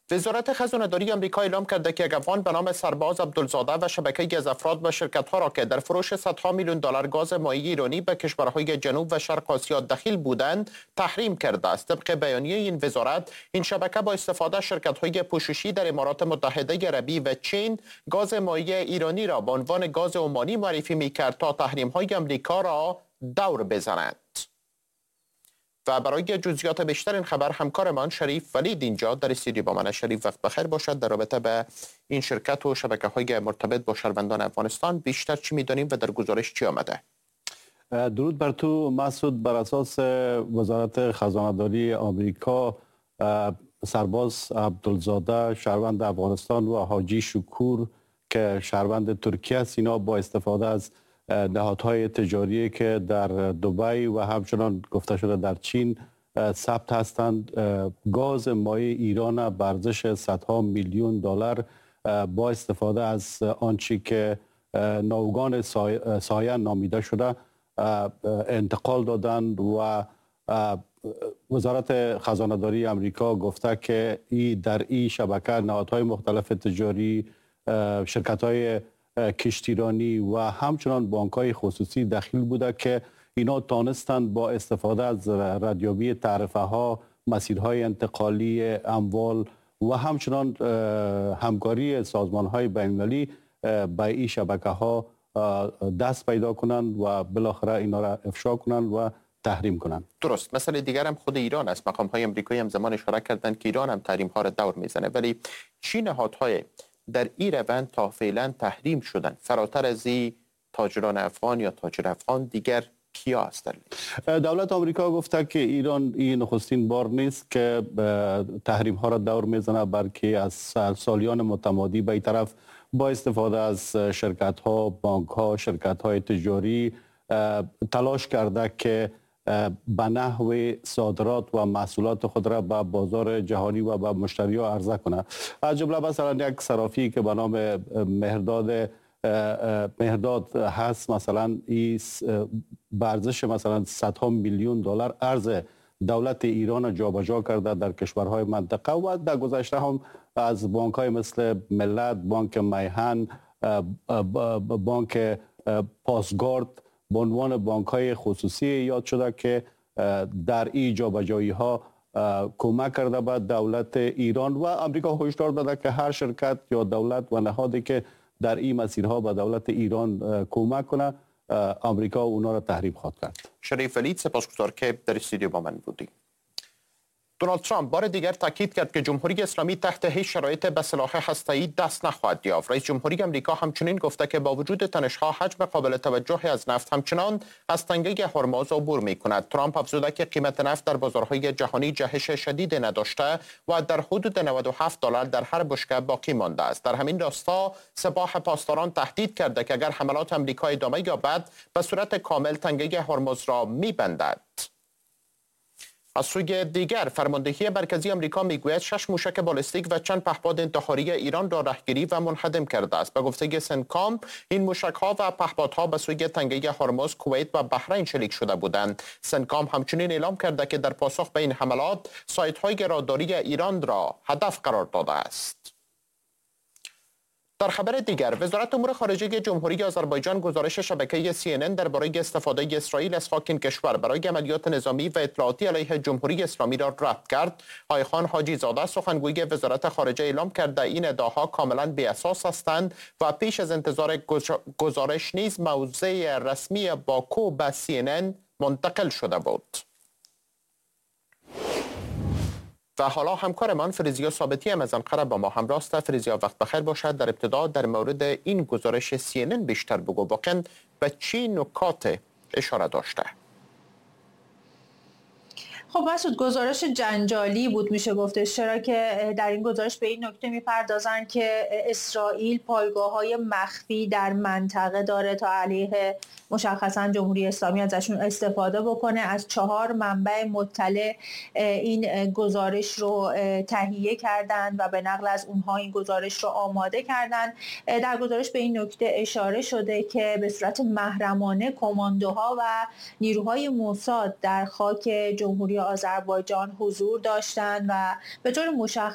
وزارت خزانه‌داری آمریکا اعلام کرده که یک افغان به نام سرباز عبدالزاده و شبکه‌ای از افراد و شرکت‌ها را که در فروش صدها میلیون دلار گاز مایع ایرانی به کشورهای جنوب و شرق آسیا دخیل بودند تحریم کرده است. طبق بیانیه این وزارت، این شبکه با استفاده از شرکت‌های پوششی در امارات متحده عربی و چین گاز مایع ایرانی را به عنوان گاز عمانی معرفی می‌کرد تا تحریم‌های آمریکا را دور بزند. و برای جزئیات بیشتر این خبر همکارمان شریف ولید اینجا در استودیو با من. شریف، وقت بخیر باشد. در رابطه به این شرکت و شبکه‌های مرتبط با شهروندان افغانستان بیشتر چی می‌دانیم و در گزارش چی آمده؟ درود بر تو مسعود. بر اساس وزارت خزانه‌داری آمریکا، سرباز عبدالزاده شهروند افغانستان و حاجی شکور که شهروند ترکیه است، اینا با استفاده از نهادهای تجاری که در دبی و همچنان گفته شده در چین ثبت هستند، گاز مایع ایران به ارزش صدها میلیون دلار با استفاده از آنچه که ناوگان سایه نامیده شده انتقال دادند و وزارت خزانه‌داری آمریکا گفته که در این شبکه نهادهای مختلف تجاری، شرکت‌های کشتیرانی و همچنان بانک‌های خصوصی دخیل بوده که اینا تانستند با استفاده از ردیابی تعرفه‌ها، مسیرهای انتقالی اموال و همچنان همکاری سازمان‌های بین‌المللی به این شبکه‌ها دست پیدا کنند و بالاخره اینا را افشا کنند و تحریم کنند. درست. مسئله دیگر هم خود ایران است. مقام‌های آمریکایی هم زمان اشاره کردند که ایران هم تحریم‌ها را دور میزنه، ولی چی نهادهای در این روند تا فعلا تحریم شدن فراتر از این تاجران افغان یا تاجر افغان دیگر کیا هستند؟ دولت آمریکا گفته که ایران این نخستین بار نیست که تحریم ها را دور میزنه، بلکه از سالیان متمادی به این طرف با استفاده از شرکت ها، بانک ها، شرکت های تجاری تلاش کرده که به نحو صادرات و محصولات خود را به بازار جهانی و به مشتری ها عرضه کنه. از جمله مثلا یک صرافی که به نام مهرداد هست، مثلا این به ارزش مثلا صدها میلیون دلار ارز دولت ایران جابجا کرده در کشورهای منطقه و در گذشته هم از بانک های مثل ملت، بانک میهن، بانک پاسگارد به عنوان بانک های خصوصی یاد شده که در این جابجایی ها کمک کرده به دولت ایران و آمریکا هشدار داده که هر شرکت یا دولت و نهادی که در این مسیرها به دولت ایران کمک کنه، آمریکا اونا را تحریم خواهد کرد. شریف ولید، سپاسگزار که در استودیو با من بودی. دونالد ترامپ بار دیگر تاکید کرد که جمهوری اسلامی تحت هیچ شرایط به سلاح هسته‌ای دست نخواهد یافت. رئیس جمهوری آمریکا همچنین گفته که با وجود تنش‌ها حجم قابل توجهی از نفت همچنان از تنگه هرمز عبور می‌کند. ترامپ افزوده که قیمت نفت در بازارهای جهانی جهش شدید نداشته و در حدود 97 دلار در هر بشکه باقی مانده است. در همین راستا سپاه پاسداران تهدید کرده که اگر حملات آمریکا ادامه یابد به صورت کامل تنگه هرمز را می‌بندد. از سوی دیگر، فرماندهی مرکزی آمریکا میگوید 6 موشک بالستیک و چند پهپاد انتحاری ایران را رهگیری و منهدم کرده است. به گفته سنکام، این موشک‌ها و پهپادها به سوی تنگه هرمز، کویت و بحرین شلیک شده بودند. سنکام همچنین اعلام کرده که در پاسخ به این حملات سایت‌های راداری ایران را هدف قرار داده است. در خبر دیگر، وزارت امور خارجه جمهوری آذربایجان گزارش شبکه CNN درباره استفاده اسرائیل از خاک این کشور برای عملیات نظامی و اطلاعاتی علیه جمهوری اسلامی را رد کرد. آیخان حاجی زاده سخنگوی وزارت خارجه اعلام کرده این ادعاها کاملا بی اساس هستند و پیش از انتظار گزارش نیز موضع رسمی باکو به CNN منتقل شده بود. و حالا همکارمان فریزیا ثابتی هم از انقره با ما همراه است. فریزیا، وقت بخیر باشد. در ابتدا در مورد این گزارش CNN بیشتر بگو، واقعا به چی نکات اشاره داشته؟ خب مسعود، گزارش جنجالی بود میشه گفتش، چرا که در این گزارش به این نکته میپردازن که اسرائیل پایگاه‌های مخفی در منطقه داره تا علیه مشخصا جمهوری اسلامی ازشون استفاده بکنه. از 4 منبع مطلع این گزارش رو تهیه کردن و به نقل از اونها این گزارش رو آماده کردن. در گزارش به این نکته اشاره شده که به صورت محرمانه کماندوها و نیروهای موساد در خاک جمهوری آذربایجان حضور داشتند و به طور مشخص